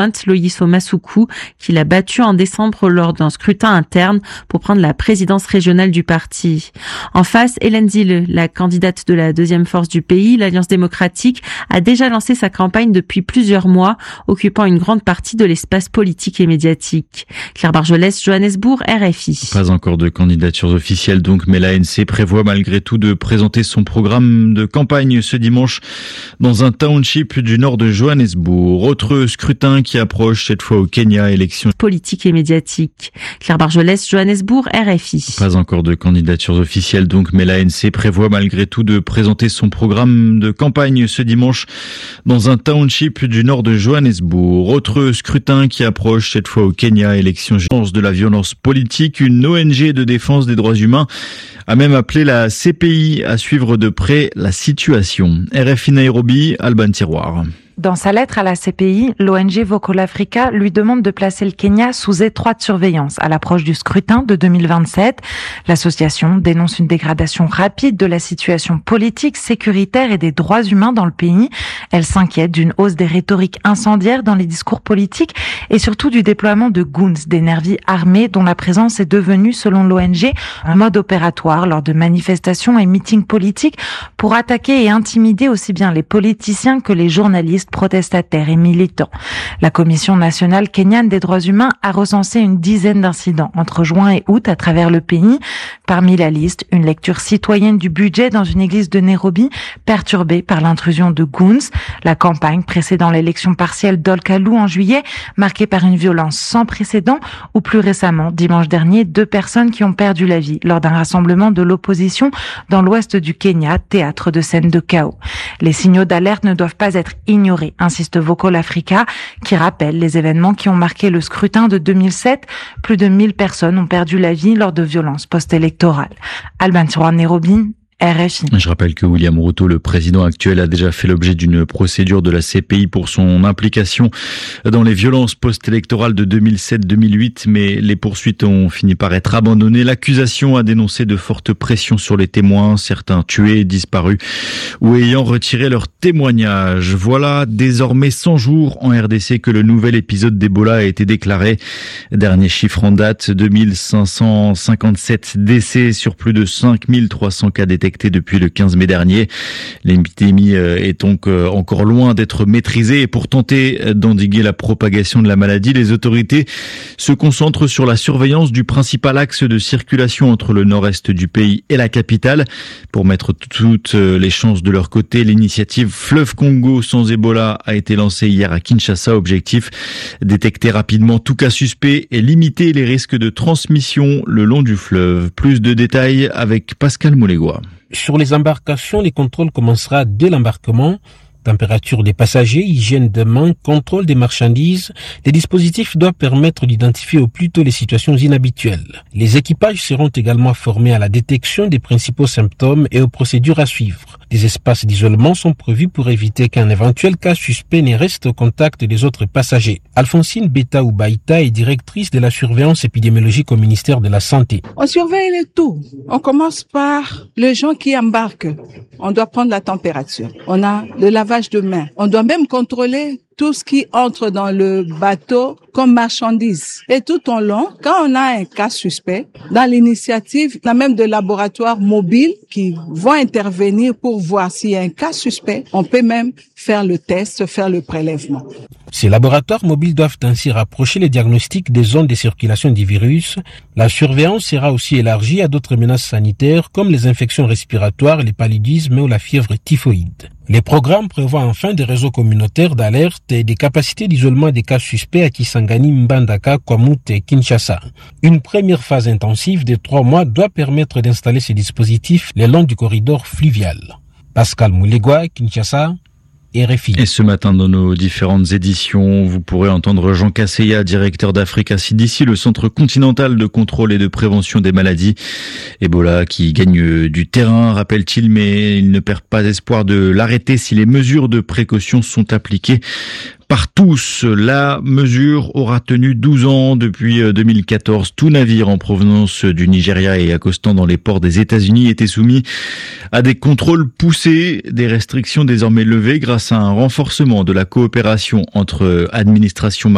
Loyiso Masuku, qui l'a battu en décembre lors d'un scrutin interne pour prendre la présidence régionale du parti. En face, Hélène Zille, la candidate de la deuxième force du pays, l'Alliance démocratique, a déjà lancé sa campagne depuis plusieurs mois, occupant une grande partie de l'espace politique et médiatique. Claire Bargelès, Johannesburg, RFI. Pas encore de candidature officielle donc, mais l'ANC prévoit malgré tout de présenter son programme de campagne ce dimanche dans un township du nord de Johannesburg. Autre scrutin qui approche cette fois au Kenya, élections politique et médiatique. Claire Bargelès, Johannesburg, RFI. Pas encore de candidature officielle donc, mais l'ANC prévoit malgré tout de présenter son programme de campagne ce dimanche dans un township du nord de Johannesburg. Autre scrutin qui approche cette fois au Kenya, élections de la violence politique. Une ONG de défense des droits humains a même appelé la CPI à suivre de près la situation. RFI Nairobi, Alban Tiroir. Dans sa lettre à la CPI, l'ONG Vocal Africa lui demande de placer le Kenya sous étroite surveillance à l'approche du scrutin de 2027. L'association dénonce une dégradation rapide de la situation politique, sécuritaire et des droits humains dans le pays. Elle s'inquiète d'une hausse des rhétoriques incendiaires dans les discours politiques et surtout du déploiement de goons, des nervis armés dont la présence est devenue, selon l'ONG, un mode opératoire lors de manifestations et meetings politiques pour attaquer et intimider aussi bien les politiciens que les journalistes, protestataires et militants. La Commission nationale kenyane des droits humains a recensé une dizaine d'incidents entre juin et août à travers le pays. Parmi la liste, une lecture citoyenne du budget dans une église de Nairobi perturbée par l'intrusion de goons. La campagne précédant l'élection partielle d'Olkalou en juillet, marquée par une violence sans précédent, ou plus récemment, dimanche dernier, 2 personnes qui ont perdu la vie lors d'un rassemblement de l'opposition dans l'ouest du Kenya, théâtre de scènes de chaos. Les signaux d'alerte ne doivent pas être ignorés, insiste Vocal Africa, qui rappelle les événements qui ont marqué le scrutin de 2007. Plus de 1000 personnes ont perdu la vie lors de violences post-électorales. Alban Tiroir, Nairobi, RFI. Je rappelle que William Ruto, le président actuel, a déjà fait l'objet d'une procédure de la CPI pour son implication dans les violences post-électorales de 2007-2008, mais les poursuites ont fini par être abandonnées. L'accusation a dénoncé de fortes pressions sur les témoins, certains tués, disparus ou ayant retiré leur témoignage. Voilà désormais 100 jours en RDC que le nouvel épisode d'Ebola a été déclaré. Dernier chiffre en date, 2557 décès sur plus de 5300 cas détectés depuis le 15 mai dernier. L'épidémie est donc encore loin d'être maîtrisée et pour tenter d'endiguer la propagation de la maladie, les autorités se concentrent sur la surveillance du principal axe de circulation entre le nord-est du pays et la capitale. Pour mettre toutes les chances de leur côté, l'initiative Fleuve Congo sans Ebola a été lancée hier à Kinshasa. Objectif, détecter rapidement tout cas suspect et limiter les risques de transmission le long du fleuve. Plus de détails avec Pascal Moulégois. Sur les embarcations, les contrôles commencera dès l'embarquement. Température des passagers, hygiène des mains, contrôle des marchandises. Les dispositifs doivent permettre d'identifier au plus tôt les situations inhabituelles. Les équipages seront également formés à la détection des principaux symptômes et aux procédures à suivre. Des espaces d'isolement sont prévus pour éviter qu'un éventuel cas suspect ne reste au contact des autres passagers. Alphonsine Beta-Oubaïta est directrice de la surveillance épidémiologique au ministère de la Santé. On surveille le tout. On commence par les gens qui embarquent. On doit prendre la température. On a le lavage de mains. On doit même contrôler tout ce qui entre dans le bateau comme marchandise. Et tout au long, quand on a un cas suspect, dans l'initiative, il y a même des laboratoires mobiles qui vont intervenir pour voir s'il y a un cas suspect. On peut même faire le test, faire le prélèvement. Ces laboratoires mobiles doivent ainsi rapprocher les diagnostics des zones de circulation du virus. La surveillance sera aussi élargie à d'autres menaces sanitaires comme les infections respiratoires, les paludismes ou la fièvre typhoïde. Les programmes prévoient enfin des réseaux communautaires d'alerte et des capacités d'isolement des cas suspects à Kisangani, Mbandaka, Kwamut et Kinshasa. Une première phase intensive de 3 mois doit permettre d'installer ces dispositifs le long du corridor fluvial. Pascal Moulégois, Kinshasa, RFI. Et ce matin, dans nos différentes éditions, vous pourrez entendre Jean Casseya, directeur d'Africa CDC, le Centre continental de contrôle et de prévention des maladies. Ebola qui gagne du terrain, rappelle-t-il, mais il ne perd pas espoir de l'arrêter si les mesures de précaution sont appliquées par tous. La mesure aura tenu 12 ans depuis 2014. Tout navire en provenance du Nigeria et accostant dans les ports des États-Unis était soumis à des contrôles poussés, des restrictions désormais levées grâce à un renforcement de la coopération entre administrations